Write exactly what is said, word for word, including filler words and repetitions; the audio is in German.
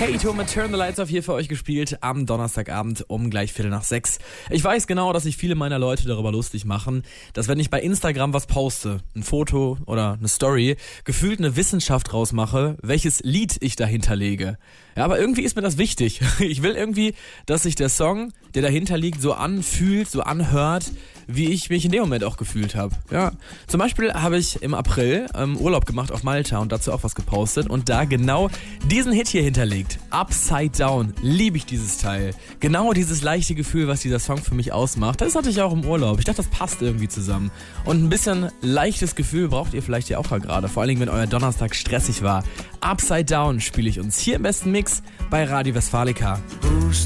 Kato mit Turn the Lights Off hier für euch gespielt am Donnerstagabend um gleich Viertel nach sechs. Ich weiß genau, dass sich viele meiner Leute darüber lustig machen, dass wenn ich bei Instagram was poste, ein Foto oder eine Story, gefühlt eine Wissenschaft rausmache, welches Lied ich dahinter lege. Ja, aber irgendwie ist mir das wichtig. Ich will irgendwie, dass sich der Song, der dahinter liegt, so anfühlt, so anhört, wie ich mich in dem Moment auch gefühlt habe. Ja, zum Beispiel habe ich im April ähm, Urlaub gemacht auf Malta und dazu auch was gepostet und da genau diesen Hit hier hinterlegt. Upside Down. Liebe ich dieses Teil. Genau dieses leichte Gefühl, was dieser Song für mich ausmacht. Das hatte ich auch im Urlaub. Ich dachte, das passt irgendwie zusammen. Und ein bisschen leichtes Gefühl braucht ihr vielleicht ja auch gerade. Vor allen Dingen, wenn euer Donnerstag stressig war. Upside Down spiele ich uns hier im besten Mix bei Radio Westfalica.